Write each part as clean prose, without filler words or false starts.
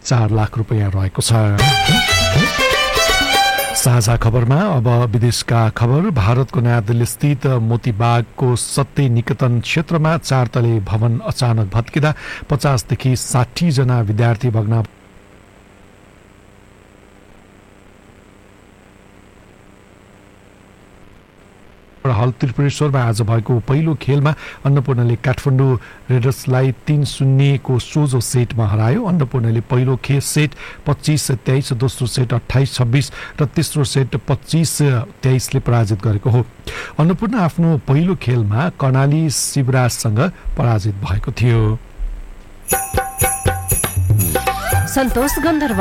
4 लाख रुपैयाँ रहेको छ। साझा खबरमा अब विदेशका खबर। भारतको नयाँ दिल्ली स्थित मोतीबागको सत्य निकेतन क्षेत्रमा 4 तले भवन अचानक भत्किँदा 50 देखि 60 जना विद्यार्थी भग्न हल त्रिपुरेश्वरमा आज भएको पहिलो खेलमा अन्नपूर्णले काठमाडौँ रेडर्सलाई 3-0 को सोझो सेटमा हरायो। अन्नपूर्णले पहिलो सेट 25-23, दोस्रो सेट 28-26 र तेस्रो सेट 25-23 ले पराजित गरेको हो। अन्नपूर्ण आफ्नो पहिलो खेलमा कर्णाली शिवराजसँग पराजित भएको थियो। सन्तोष गन्धर्व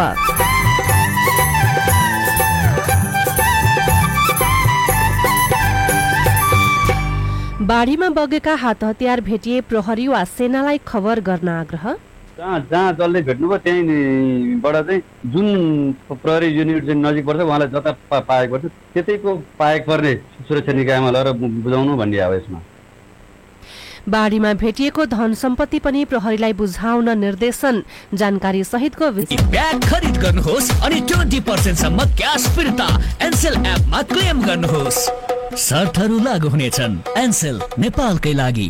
बाढीमा बगेका हात हतियार भेटिए प्रहरी वा सेनालाई खबर गर्न आग्रह। जहाँ जसले भेट्नुभयो त्यहीँबाट चाहिँ जुन प्रहरी युनिट चाहिँ नजिक पर्छ उहाँलाई जता पाएको पर्छ त्यतैको पाएको पर्ने सुरक्षा निकायमा लगेर बुझाउनु भन्ने हो। यसमा बाढीमा भेटिएको धन सम्पत्ति पनि प्रहरीलाई बुझाउन निर्देशन। जानकारी सहितको ब्याग खरिद गर्नुहोस् अनि 20% सम्म क्याश फिर्ता एन्सेल एपमा क्लेम गर्नुहोस्। शर्तहरू लागू हुनेछन्। एन्सेल नेपालकै लागि।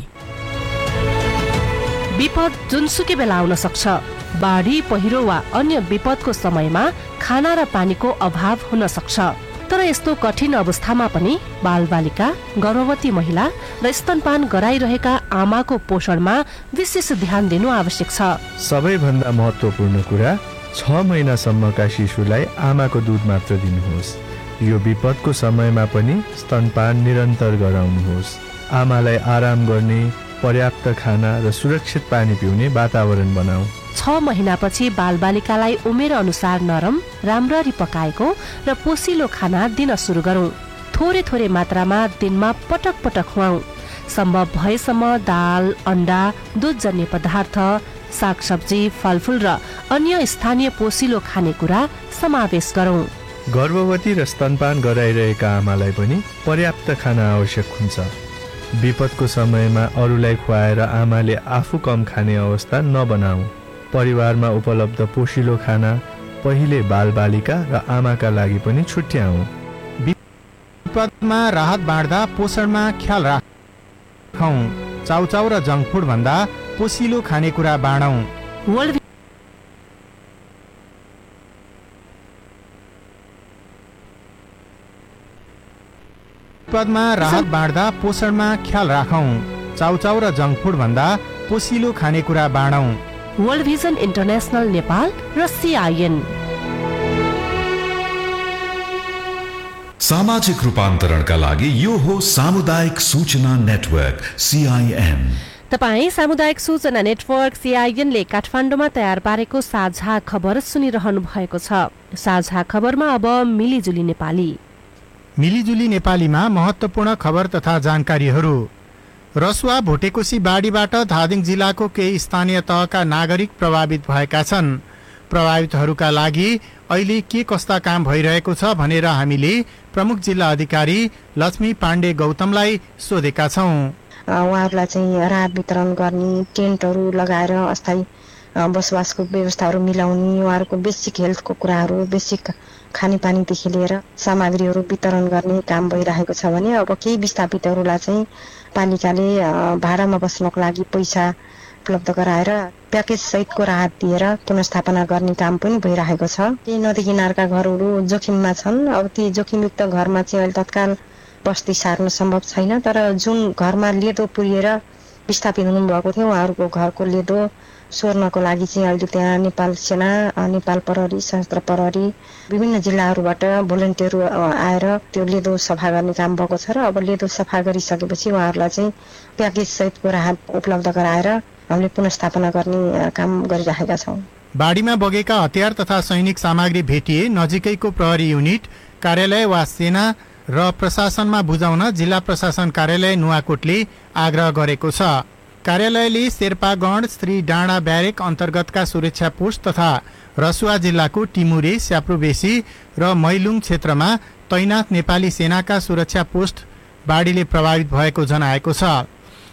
विपद जुनसुकै बेला आउन सक्छ। बाढी, पहिरो वा अन्य विपदको समयमा खाना र पानीको अभाव हुन सक्छ। तर यस्तो कठिन अवस्थामा पनि बालबालिका, गर्भवती महिला र स्तनपान गराइरहेका आमाको पोषणमा विशेष ध्यान दिनु आवश्यक छ। सबैभन्दा महत्त्वपूर्ण कुरा 6 महिनासम्मका शिशुलाई आमाको दुध मात्र दिनुहोस्। यो विपदको समयमा पनि स्तनपान निरन्तर गराउनुहोस्। आमालाई आराम गर्ने, पर्याप्त खाना र सुरक्षित पानी पिउने वातावरण बनाऊ। 6 महिनापछि बालबालिकालाई उमेर अनुसार नरम, राम्ररी पकाएको र पोसिलो खाना दिन सुरु गरौँ। थोरै थोरै मात्रामा दिनमा पटक पटक खुवाऊ। सम्भव भएसम्म दाल, अन्डा, दुधजन्य पदार्थ, सागसब्जी, फलफुल र अन्य स्थानीय पोसिलो खानेकुरा समावेश गरौँ। गर्भवती र स्तनपान गराइरहेका आमालाई पनि पर्याप्त खाना आवश्यक हुन्छ। विपदको समयमा अरूलाई खुवाएर आमाले आफू कम खाने अवस्था नबनाऊ। परिवारमा उपलब्ध पोषिलो खाना पहिले बालबालिका र आमाका लागि पनि छुट्याऊ। विपदमा राहत बाँड्दा पोषणमा ख्याल राखौँ। चाउचाउ र जङ्क फुड भन्दा पोषिलो खानेकुरा बाँडौँ। विपदमा राहत बाँड्दा पोषणमा ख्याल राखौँ। चाउचाउ र जङ्क फुड भन्दा पोषिलो खानेकुरा बाँडौँ। वर्ल्ड भिजन इन्टरनेसनल नेपाल र CIN। सामाजिक रूपान्तरणका लागि यो हो सामुदायिक सूचना नेटवर्क CIN। तपाईँ सामुदायिक सूचना नेटवर्क CIN ले काठमाडौँमा तयार पारेको साझा खबर सुनिरहनु भएको छ। साझा खबरमा अब मिलिजुली नेपाली। मिलिजुली नेपालीमा महत्त्वपूर्ण खबर तथा जानकारीहरू। रसुवा भोटेकोशी बाढीबाट धादिङ जिल्लाको केही स्थानीय तहका नागरिक प्रभावित भएका छन्। प्रभावितहरूका लागि अहिले के कस्ता काम भइरहेको छ भनेर हामीले प्रमुख जिल्ला अधिकारी लक्ष्मी पाण्डे गौतमलाई सोधेका छौँ। उहाँहरूलाई चाहिँ राहत वितरण गर्ने, टेन्टहरू लगाएर अस्थायी बसोबासको व्यवस्थाहरू मिलाउने, उहाँहरूको बेसिक हेल्थको कुराहरू, बेसिक खानेपानीदेखि लिएर सामग्रीहरू वितरण गर्ने काम भइरहेको छ भने अब केही विस्थापितहरूलाई चाहिँ पालिकाले भाडामा बस्नको लागि पैसा उपलब्ध गराएर प्याकेज सहितको राहत दिएर पुनर्स्थापना गर्ने काम पनि भइरहेको छ। केही नदी किनारका घरहरू जोखिममा छन्। अब ती जोखिमयुक्त घरमा चाहिँ अहिले तत्काल बस्ती सार्न सम्भव छैन। तर जुन घरमा लेदो पुरिएर विस्थापित हुनुभएको थियो उहाँहरूको घरको लेदो सोर्नको लागि चाहिँ अहिले त्यहाँ नेपाल सेना, नेपाल प्रहरी, सशस्त्र प्रहरी, विभिन्न जिल्लाहरूबाट भोलिन्टियर आएर त्यो लेदो सफा गर्ने काम भएको छ र अब लेदो सफा गरिसकेपछि उहाँहरूलाई चाहिँ प्याकेज सहितको राहत उपलब्ध गराएर हामीले पुनर्स्थापना गर्ने काम गरिरहेका छौँ। बाढीमा बगेका हतियार तथा सैनिक सामग्री भेटिए नजिकैको प्रहरी युनिट, कार्यालय वा सेना र प्रशासनमा बुझाउन जिल्ला प्रशासन कार्यालय नुवाकोटले आग्रह गरेको छ। कार्यालयले शेर्पागढ, श्री डाँडा ब्यारेक अन्तर्गतका सुरक्षा पोस्ट तथा रसुवा जिल्लाको टिमुरे, स्याप्रोबेसी र मैलुङ क्षेत्रमा तैनाथ नेपाली सेनाका सुरक्षा पोस्ट बाढीले प्रभावित भएको जनाएको छ।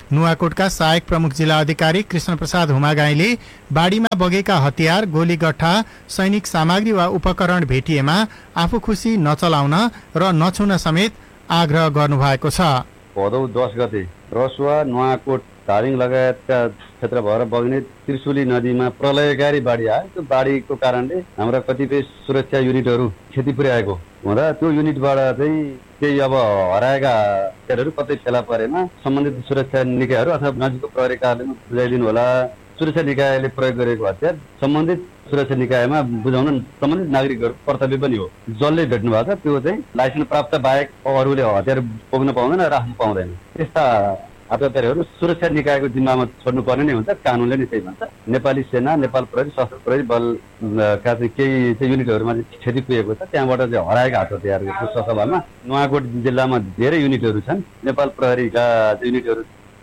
नुवाकोटका सहायक प्रमुख जिल्ला अधिकारी कृष्ण प्रसाद हुमागाईले बाढीमा बगेका हतियार, गोलीगट्ठा, सैनिक सामग्री वा उपकरण भेटिएमा आफू खुसी नचलाउन र नछुन समेत आग्रह गर्नुभएको छ। भदौ 10 गते रसुवा, नुवाकोट, धारिङ लगायतका क्षेत्र भएर बग्ने त्रिशुली नदीमा प्रलयकारी बाढी आयो। त्यो बाढीको कारणले हाम्रा कतिपय सुरक्षा युनिटहरू क्षति पुर्याएको हुँदा त्यो युनिटबाट चाहिँ केही अब हराएका हतियारहरू कतै फेला परेमा सम्बन्धित सुरक्षा निकायहरू अथवा नजिकको प्रहरी कार्यालयमा बुझाइदिनु होला। सुरक्षा निकायले प्रयोग गरेको हतियार सम्बन्धित सुरक्षा निकायमा बुझाउन सम्बन्धित नागरिकहरूको कर्तव्य पनि हो। जसले भेट्नु भएको छ त्यो चाहिँ लाइसेन्स प्राप्त बाहेक अरूले हतियार बोक्न पाउँदैन, राख्न पाउँदैन। यस्ता हतियारहरू सुरक्षा निकायको जिम्मामा छोड्नुपर्ने नै हुन्छ, कानुनले नै त्यही भन्छ। नेपाली सेना, नेपाल प्रहरी, सशस्त्र प्रहरी बलका चाहिँ केही चाहिँ युनिटहरूमा क्षति पुगेको छ, त्यहाँबाट चाहिँ हराएका हतियारहरूको ससभामा नुवाकोट जिल्लामा धेरै युनिटहरू छन्। नेपाल प्रहरीका युनिटहरू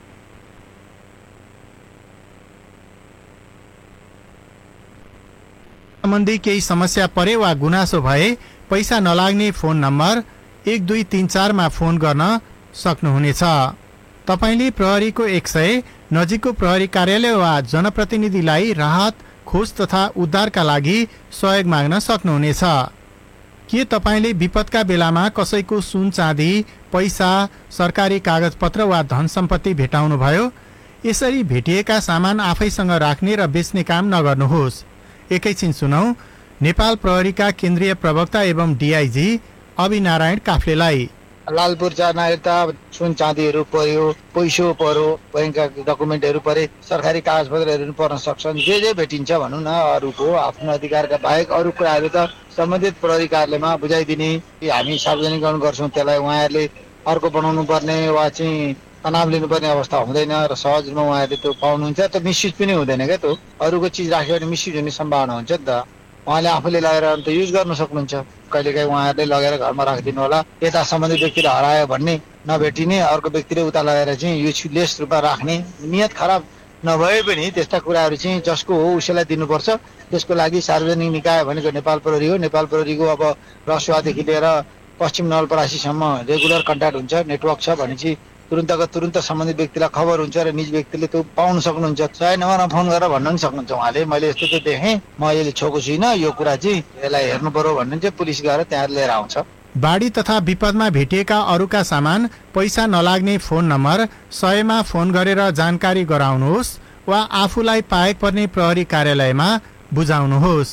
सम्बन्धी केही समस्या परे वा गुनासो भए पैसा नलाग्ने फोन नम्बर 1234 मा फोन गर्न सक्नुहुनेछ। तपाईले प्रहरीको 100 नजिकको प्रहरी कार्यालय वा जनप्रतिनिधिलाई राहत, खोज तथा उद्धारका लागि सहयोग माग्न सक्नुहुनेछ। के तपाईले विपदका बेलामा कसैको सुन चाँदी, पैसा, सरकारी कागजपत्र वा धन सम्पत्ति भेटाउनुभयो? यसरी भेटिएका सामान आफैसँग राख्ने र बेच्ने काम नगर्नुहोस्। एकैछिन सुनौ नेपाल प्रहरीका केन्द्रीय प्रवक्ता एवं डीआईजी अभिनारायण काफ्लेलाई। लालपुर जान यता सुन चाँदीहरू पर्यो, पैसो पर्यो, बैंकका डकुमेन्टहरू परे, सरकारी कागजपत्रहरू पर्न सक्छन्। जे भेटिन्छ भनौँ न, अरूको आफ्नो अधिकारका बाहेक अरू कुराहरू त सम्बन्धित प्रहरी कार्यालयमा बुझाइदिने कि हामी सार्वजनिकरण गर्छौँ। त्यसलाई उहाँहरूले अर्को बनाउनु पर्ने वा चाहिँ तनाव लिनुपर्ने अवस्था हुँदैन र सहज रूपमा उहाँहरूले त्यो पाउनुहुन्छ। त मिसयुज पनि हुँदैन क्या, त्यो अरूको चिज राख्यो भने मिसयुज हुने सम्भावना हुन्छ नि त। उहाँले आफूले लगेर अन्त युज गर्न सक्नुहुन्छ। कहिलेकाहीँ उहाँहरूले लगेर घरमा राखिदिनु होला, यता सम्बन्धित व्यक्तिले हरायो भन्ने नभेटिने, अर्को व्यक्तिले उता लगेर चाहिँ युजलेस रूपमा राख्ने, नियत खराब नभए पनि त्यस्ता कुराहरू चाहिँ जसको हो उसैलाई दिनुपर्छ। त्यसको लागि सार्वजनिक निकाय भनेको नेपाल प्रहरी हो। नेपाल प्रहरीको अब रसुवादेखि लिएर पश्चिम नवलपरासीसम्म रेगुलर कन्ट्याक्ट हुन्छ, नेटवर्क छ भनेपछि तुरुन्तको तुरुन्त सम्बन्धित व्यक्तिलाई खबर हुन्छ र निज व्यक्तिले त्यो पाउन सक्नुहुन्छ। 100 नम्बरमा फोन गरेर भन्न पनि सक्नुहुन्छ उहाँले, मैले यस्तो त्यो देखेँ, म अहिले छोएको छुइनँ, यो कुरा चाहिँ यसलाई हेर्नु पर्यो भन्नु चाहिँ पुलिस गएर त्यहाँ लिएर आउँछ। बाढी तथा विपदमा भेटिएका अरूका सामान, पैसा नलाग्ने फोन नम्बर 100 मा फोन गरेर जानकारी गराउनुहोस् वा आफूलाई पाएक पर्ने प्रहरी कार्यालयमा बुझाउनुहोस्।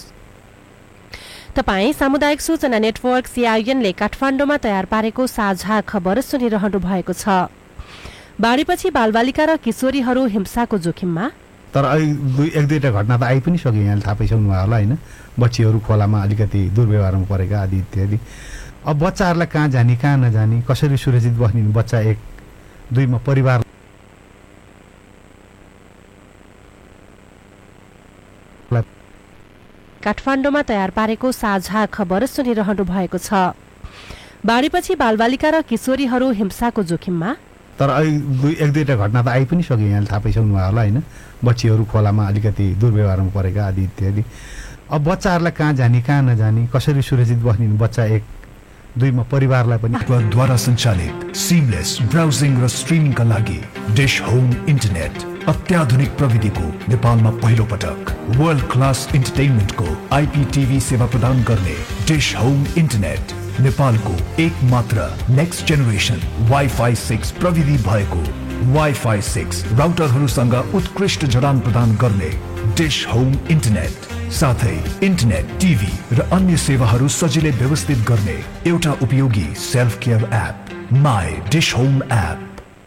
तपाई सामुदायिक सूचना नेटवर्क सीआईएनले काठमाडौँमा तयार पारेको साझा खबर सुनिरहनु भएको छ। बाढीपछि बालबालिका र किशोरीहरू हिंसाको जोखिममा। तर एक दुईवटा घटना त आइ पनि सक्यो, यहाँले थाहा पाइसक्नु भयो होला होइन। बच्चीहरू खोलामा अलिकति दुर्व्यवहारमा परेका आदि इत्यादि। अब बच्चाहरूलाई कहाँ जाने, कहाँ नजाने, कसरी सुरक्षित बस्ने, बच्चा 1 2 मा परिवार काठमाडौँमा तयार पारेको साझा खबर सुनिरहनु भएको छ। बाढीपछि बालबालिका र किशोरीहरू हिंसाको जोखिममा। तर एक दुईवटा घटना त आइ पनि सक्यो, यहाँले थाहा पाइसक्नु भयो होला होइन। बच्चीहरू खोलामा अलिकति दुर्व्यवहारमा परेका आदि इत्यादि। अब बच्चाहरूलाई कहाँ जाने, कहाँ नजाने, कसरी सुरक्षित बस्ने, बच्चा 1 2 मा परिवारलाई पनि द्वारा सञ्चालित सिमलेस ब्राउजिङ र स्ट्रिमिङका लागि डिश होम इन्टरनेट अत्याधुनिक प्रविधिको नेपालमा पहिलो पटक वर्ल्ड क्लास इन्टरटेनमेन्टको आइपीटीभी सेवा प्रदान गर्ने डिश होम इन्टरनेट नेपालको एकमात्र नेक्स्ट जेनेरेसन वाइफाई 6 प्रविधि भएको वाइफाई 6 राउटरहरूसँग उत्कृष्ट जडान प्रदान गर्ने डिश होम इन्टरनेट, साथै इन्टरनेट, टिभी र अन्य सेवाहरू सजिलै व्यवस्थित गर्ने एउटा उपयोगी self care app my dish home app.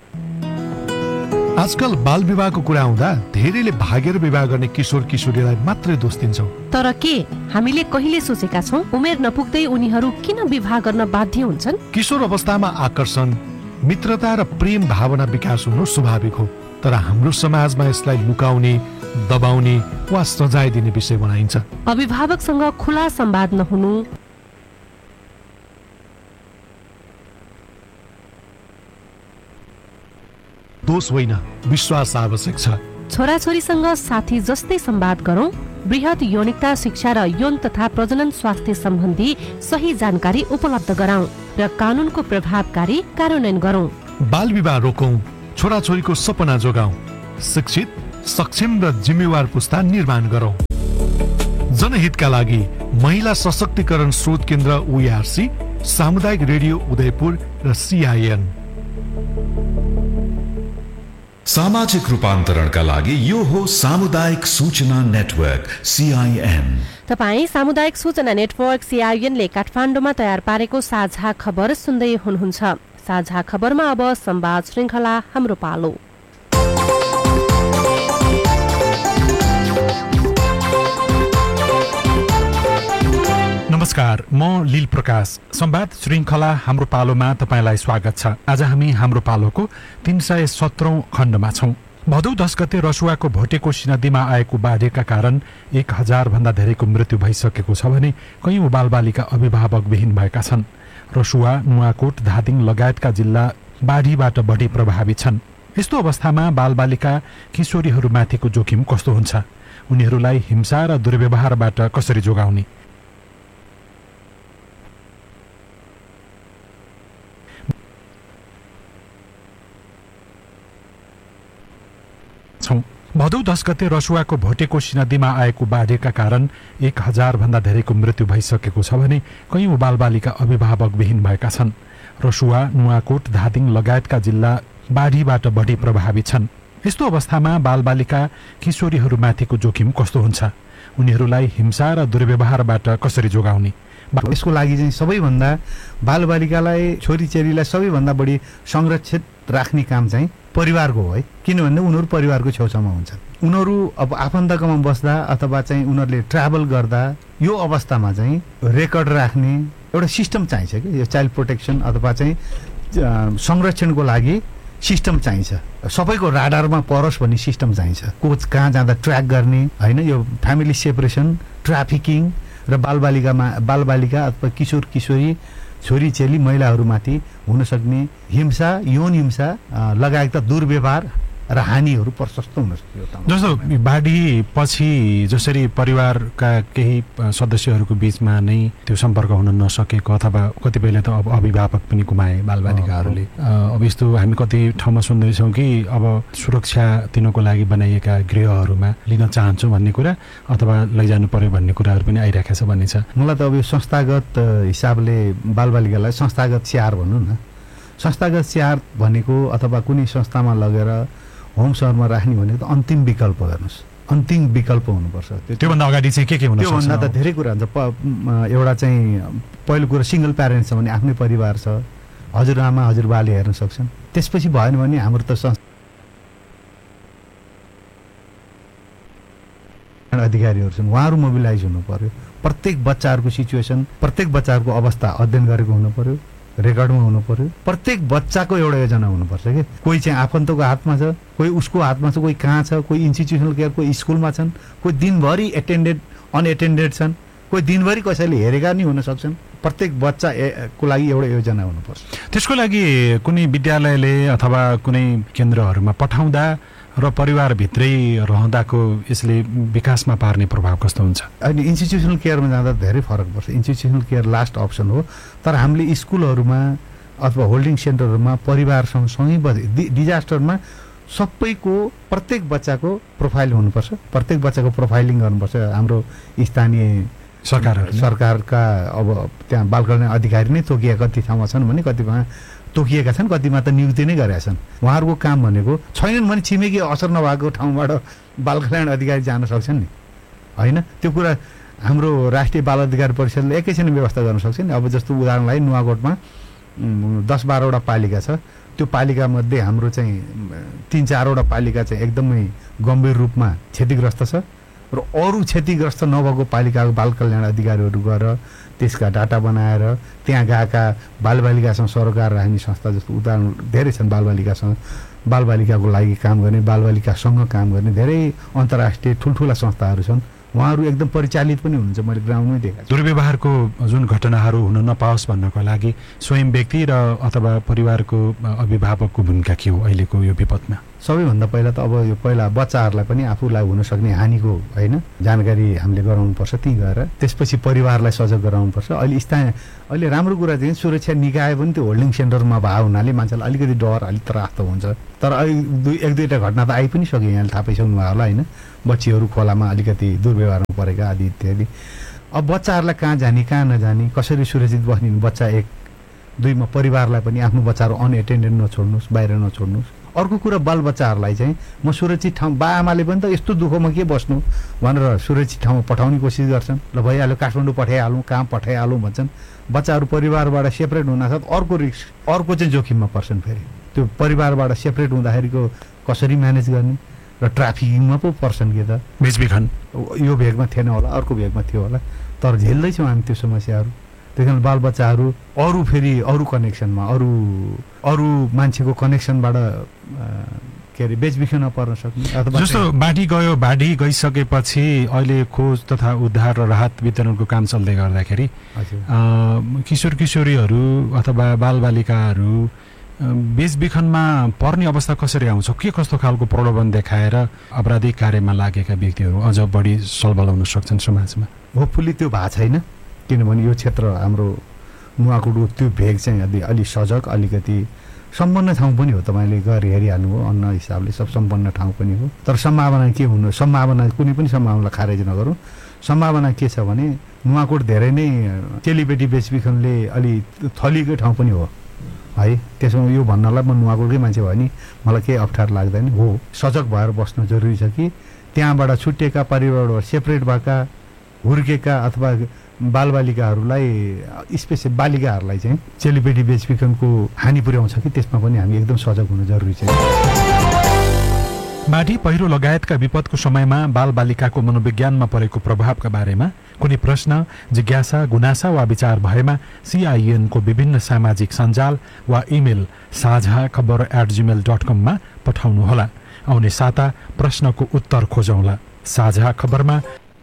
आजकल बाल विवाहको कुरा आउँदा धेरैले भागेर विवाह गर्ने किशोर किशोरीलाई मात्रै दोष दिन्छौँ। तर के हामीले कहिले सोचेका छौँ उमेर नपुग्दै उनीहरू किन विवाह गर्न बाध्य हुन्छन्? किशोर अवस्थामा आकर्षण, मित्रता र प्रेम भावना विकास हुनु स्वाभाविक हो, तर हाम्रो समाजमा यसलाई लुकाउने, दबाउने वा सजाय दिने विषय बनाइन्छ। अभिभावकसँग खुला संवाद नहुनु, दोष होइन, विश्वास आवश्यक छ। छोराछोरीसँग साथी जस्तै संवाद गरौँ, बृहत यौनिकता शिक्षा र यौन तथा प्रजनन स्वास्थ्य सम्बन्धी सही जानकारी उपलब्ध गराउँ र कानूनको प्रभावकारी कार्यान्वयन गरौँ। बाल विवाह रोकौं, छोराछोरीको सपना जोगाउँ, शिक्षित, सक्षम र जिम्मेवार पुस्ता निर्माण गरौँ। जनहितका लागि महिला सशक्तिकरण स्रोत केन्द्र OARC, सामुदायिक रेडियो उदयपुर र CIN। सामाजिक रूपान्तरणका लागि यो हो सामुदायिक सूचना नेटवर्क CIN। तपाई सामुदायिक सूचना नेटवर्क CIN ले काठमाडौँमा तयार पारेको साझा खबर सुन्दै हुनुहुन्छ। साझा खबरमा अब संवाद श्रृंखला हाम्रो पालो। नमस्कार, म लील प्रकाश। संवाद श्रृंखला हाम्रो पालोमा तपाईलाई स्वागत छ। आज हामी हाम्रो पालोको 317औं खण्डमा छौं। भदौ 10 गते रसुवाको भोटेकोशी नदीमा आएको बाढीका कारण 1000 भन्दा धेरैको मृत्यु भइसकेको छ भने कयौं बालबालिका अभिभावकविहीन भएका छन्। रसुवा, नुवाकोट, धादिङ लगायतका जिल्ला बाढीबाट बढी प्रभावित छन्। यस्तो अवस्थामा बालबालिका किशोरीहरूमाथिको जोखिम कस्तो हुन्छ? उनीहरूलाई हिंसा र दुर्व्यवहारबाट कसरी जोगाउने? भदौ 10 गते रसुवाको भोटेकोशी नदीमा आएको बाढीका कारण 1000 भन्दा धेरैको मृत्यु भइसकेको छ भने कयौं बालबालिका अभिभावकविहीन भएका छन्। रसुवा, नुवाकोट, धादिङ लगायतका जिल्ला बाढीबाट बढी प्रभावित छन्। यस्तो अवस्थामा बालबालिका किशोरीहरूमाथिको जोखिम कस्तो हुन्छ? उनीहरूलाई हिंसा र दुर्व्यवहारबाट कसरी जोगाउने? यसको लागि चाहिँ सबैभन्दा बालबालिकालाई, छोरीचेलीलाई सबैभन्दा बढी संरक्षित राख्ने काम चाहिँ परिवारको हो है। किनभने उनीहरू परिवारको छेउछाउमा हुन्छन्। उनीहरू अब आफन्तकोमा बस्दा अथवा चाहिँ उनीहरूले ट्राभल गर्दा यो अवस्थामा चाहिँ रेकर्ड राख्ने एउटा सिस्टम चाहिन्छ कि यो चाइल्ड प्रोटेक्सन अथवा चाहिँ संरक्षणको लागि सिस्टम चाहिन्छ। सबैको राडारमा परोस् भन्ने सिस्टम चाहिन्छ। कोच कहाँ जाँदा ट्र्याक गर्ने होइन, यो फ्यामिली सेपरेसन, ट्राफिकिङ र बालबालिका अथवा किशोर किशोरी, छोरीचेली, महिलाहरूमाथि हुन सक्ने हिंसा, यौन हिंसा लगायतका दुर्व्यवहार र हानिहरू प्रशस्त हुन सक्यो। जस्तो बाढी पछि जसरी परिवारका केही सदस्यहरूको बीचमा नै त्यो सम्पर्क हुन नसकेको अथवा कतिपयले त अब अभिभावक पनि गुमाए बालबालिकाहरूले। अब यस्तो हामी कति ठाउँमा सुन्दैछौँ कि अब सुरक्षा दिनको लागि बनाइएका गृहहरूमा लिन चाहन्छौँ भन्ने कुरा अथवा लैजानु पर्यो भन्ने कुराहरू पनि आइरहेको छ भन्ने छ। मलाई त अब यो संस्थागत हिसाबले बालबालिकालाई संस्थागत स्याहार भनौँ न। संस्थागत स्याहार भनेको अथवा कुनै संस्थामा लगेर होम सहरमा राख्ने भनेको त अन्तिम विकल्प गर्नुहोस्। अन्तिम विकल्प हुनुपर्छ। त्योभन्दा अगाडि चाहिँ के हुन सक्छ? त्योभन्दा त धेरै कुरा हुन्छ। एउटा चाहिँ पहिलो कुरा सिङ्गल प्यारेन्ट छ भने आफ्नै परिवार छ, हजुरआमा हजुरबाले हेर्न सक्छन्। त्यसपछि भएन भने हाम्रो त अधिकारीहरू छन्, उहाँहरू मोबिलाइज हुनु पर्यो। प्रत्येक बच्चाहरूको सिचुएसन, प्रत्येक बच्चाहरूको अवस्था अध्ययन गरेको हुनु पर्यो, रेकर्डमा हुनु पर्यो। प्रत्येक बच्चाको एउटा योजना हुनुपर्छ कि कोही चाहिँ आफन्तको हातमा छ, कोही उसको हातमा छ, कोही कहाँ छ, कोही इन्स्टिट्युसनल केयर, कोही स्कुलमा छन्, कोही दिनभरि अनएटेन्डेड छन्, कोही दिनभरि कसैले हेरेका नि हुन सक्छन्। प्रत्येक बच्चाको लागि एउटा योजना हुनुपर्छ। त्यसको लागि कुनै विद्यालयले अथवा कुनै केन्द्रहरूमा पठाउँदा र परिवारभित्रै रहँदाको यसले विकासमा पार्ने प्रभाव कस्तो हुन्छ? अनि इन्स्टिट्युसनल केयरमा जाँदा धेरै फरक पर्छ। इन्स्टिट्युसनल केयर लास्ट अप्सन हो, तर हामीले स्कुलहरूमा अथवा होल्डिङ सेन्टरहरूमा परिवारसँग सँगै डिजास्टरमा सबैको प्रत्येक बच्चाको प्रोफाइल हुनुपर्छ। प्रत्येक बच्चाको प्रोफाइलिङ गर्नुपर्छ। हाम्रो स्थानीय सरकारका अब त्यहाँ बाल कल्याण अधिकारी नै तोकिएका कति ठाउँमा छन् भने कतिमा तोकिएका छन्, कतिमा त नियुक्ति नै गरेका छन्। उहाँहरूको काम भनेको छैनन् भने छिमेकी असर नभएको ठाउँबाट बाल कल्याण अधिकारी जान सक्छन् नि, होइन? त्यो कुरा हाम्रो राष्ट्रिय बाल अधिकार परिषदले एकैछिन व्यवस्था गर्न सक्छ नि। अब जस्तो उदाहरणलाई नुवाकोटमा 10-12वटा पालिका छ। त्यो पालिकामध्ये हाम्रो चाहिँ 3-4वटा पालिका चाहिँ एकदमै गम्भीर रूपमा क्षतिग्रस्त छ र अरू क्षतिग्रस्त नभएको पालिकाको बाल कल्याण अधिकारीहरू गएर त्यसका डाटा बनाएर त्यहाँ गएका बालबालिकासँग सरोकार राख्ने संस्था जस्तो उदाहरण धेरै छन्। बालबालिकाको लागि काम गर्ने, बालबालिकासँग काम गर्ने धेरै अन्तर्राष्ट्रिय ठुल्ठुला संस्थाहरू छन्। उहाँहरू एकदम परिचालित पनि हुनुहुन्छ। मैले ग्राउन्डमै देखाएको छु। दुर्व्यवहारको जुन घटनाहरू हुन नपाओस् भन्नको लागि स्वयं व्यक्ति र अथवा परिवारको अभिभावकको भूमिका के हो अहिलेको यो विपदमा? सबैभन्दा पहिला त अब यो पहिला बच्चाहरूलाई पनि आफूलाई हुनसक्ने हानिको होइन जानकारी हामीले गराउनुपर्छ त्यहीँ गएर त्यसपछि परिवारलाई सजग गराउनुपर्छ। अहिले राम्रो कुरा चाहिँ सुरक्षा निकाय पनि त्यो होल्डिङ सेन्टरमा भए हुनाले मान्छेलाई अलिकति डर अलिक त्रास त हुन्छ। तर अहिले एक दुईवटा घटना त आइ पनि सक्यो, यहाँले थाहा पाइसक्नु भयो होला होइन, बच्चीहरू खोलामा अलिकति दुर्व्यवहारमा परेका आदि इत्यादि। अब बच्चाहरूलाई कहाँ जाने कहाँ नजाने कसरी सुरक्षित बस्ने, बच्चा एक दुईमा परिवारलाई पनि आफ्नो बच्चाहरू अनएटेन्डेड नछोड्नुहोस्, बाहिर नछोड्नुहोस्। अर्को कुरा बालबच्चाहरूलाई चाहिँ म सुरक्षित ठाउँ बाआमाले पनि त यस्तो दुःखमा के बस्नु भनेर सुरक्षित ठाउँमा पठाउने कोसिस गर्छन्। ल भइहाल्यो काठमाडौँ पठाइहालौँ कहाँ पठाइहालौँ भन्छन्। बच्चाहरू परिवारबाट सेपरेट हुनासाथ अर्को रिस्क अर्को चाहिँ जोखिममा पर्छन्। फेरि त्यो परिवारबाट सेपरेट हुँदाखेरिको कसरी म्यानेज गर्ने र ट्राफिकिङमा पो पर्छन् कि त बेचबिखन यो भेगमा थिएन होला अर्को भेगमा थियो होला, तर झेल्दैछौँ हामी त्यो समस्याहरू। त्यही कारण बालबच्चाहरू अरू फेरि अरू कनेक्सनमा अरू मान्छेको कनेक्सनबाट के अरे बेचबिखनमा पर्न सक्ने अथवा जस्तो बाढी गइसकेपछि अहिले खोज तथा उद्धार र राहत वितरणको काम चल्दै गर्दाखेरि किशोर किशोरीहरू अथवा बालबालिकाहरू बेचबिखनमा पर्ने अवस्था कसरी आउँछ? के कस्तो खालको प्रलोभन देखाएर आपराधिक कार्यमा लागेका व्यक्तिहरू अझ बढी सलबलाउन सक्छन् समाजमा? होपफुली त्यो भएको छैन, किनभने यो क्षेत्र हाम्रो नुवाकोटको त्यो भेग चाहिँ अलि सजग अलिकति सम्पन्न ठाउँ पनि हो। तपाईँले गएर हेरिहाल्नु हो अन्न हिसाबले सब सम्पन्न ठाउँ पनि हो। तर सम्भावना के हुनु, कुनै पनि सम्भावनालाई खारेज नगरौँ। सम्भावना के छ भने नुवाकोट धेरै नै चेलीबेटी बेचबिखनले अलि थलिएको ठाउँ पनि हो है। त्यसमा यो भन्नलाई म नुवाकोटकै मान्छे भयो नि मलाई केही अप्ठ्यारो लाग्दैन। हो सजग भएर बस्नु जरुरी छ कि त्यहाँबाट छुट्टिएका परिवारबाट सेपरेट भएका हुर्केका अथवा बालबालिकाहरूलाई स्पेसियल बालिकाहरूलाई चाहिँ चेलीबेटी बेचबिखनको हानि पुर्याउँछ कि त्यसमा पनि हामी एकदम सजग हुनु जरुरी छ। बाढी पहिरो लगायतका विपदको समयमा बालबालिकाको मनोविज्ञानमा परेको प्रभावका बारेमा कुनै प्रश्न जिज्ञासा गुनासा वा विचार भएमा CIN को विभिन्न सामाजिक सञ्जाल वा इमेल saajhaKhabar@gmail.com मा पठाउनुहोला। आउने साता प्रश्नको उत्तर खोजौँला। साझा खबरमा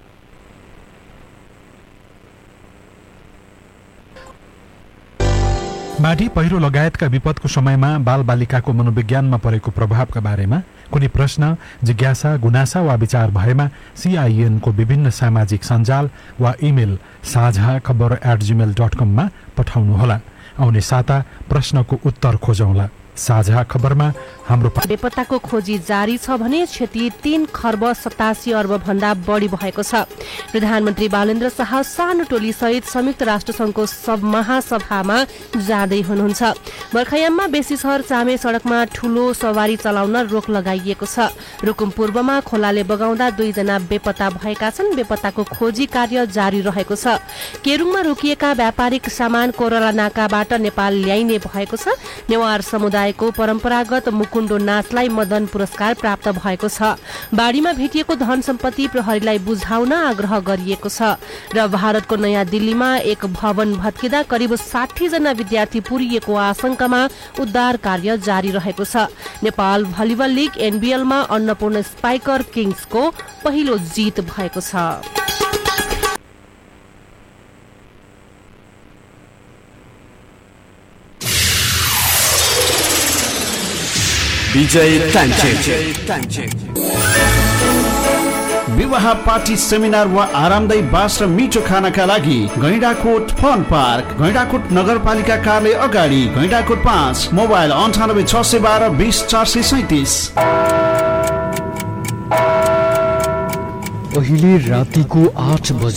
बाढी पहिरो लगायतका विपदको समयमा बालबालिकाको मनोविज्ञानमा परेको प्रभावका बारेमा कुनै प्रश्न जिज्ञासा गुनासा वा विचार भएमा CIN को विभिन्न सामाजिक सञ्जाल वा इमेल saajhaKhabar@gmail.com मा पठाउनुहोला। आउने साता प्रश्नको उत्तर खोजौँला। साझा खबरमा हाम्रो बेपत्ताको खोजी जारी छ भने क्षति 3 खर्ब 87 अर्ब भन्दा बढी भएको छ। प्रधानमन्त्री बालेन्द्र शाह सानो टोली सहित संयुक्त राष्ट्रसङ्घको महासभामा जाँदै हुनुहुन्छ। बर्खायाममा बेसी शहर चामे सडकमा ठूलो सवारी चलाउन रोक लगाइएको छ। रुकुम पूर्वमा खोलाले बगाउँदा 2 जना बेपत्ता भएका छन्। बेपत्ताको खोजी कार्य जारी रहेको छ। केरुङमा रोकिएका व्यापारिक सामान कोरला नाकाबाट नेपाल ल्याइने भएको छ। नेवार समुदायको परम्परागत मुकुण्डो नाचलाई मदन पुरस्कार प्राप्त भएको छ। बाढीमा भेटिएको धन सम्पत्ति प्रहरीलाई बुझाउन आग्रह गरिएको छ। र भारतको नयाँ दिल्लीमा एक भवन भत्किँदा करिब 60 जना विद्यार्थी पुरिएको आशंकामा उद्धार कार्य जारी रहेको छ। नेपाल भलिबल लिग NBL मा अन्नपूर्ण स्पाइकर किङ्सको पहिलो जित भएको छ। विवाह पार्टी सेमिनार वा आरामदायी बास र मिठो खानाका लागि गैंडाकोट फन पार्क, गैंडाकोट नगरपालिका कार्यालय अगाडि, गैंडाकोट 5, मोबाइल 98 612 20 437। अहिले रातिको 8 बजे